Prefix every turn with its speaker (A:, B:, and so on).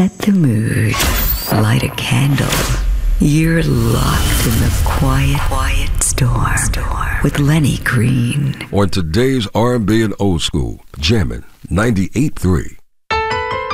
A: Set the mood. Light a candle. You're locked in the quiet storm with Lenny Green.
B: On today's R&B and old school, jammin' 98.3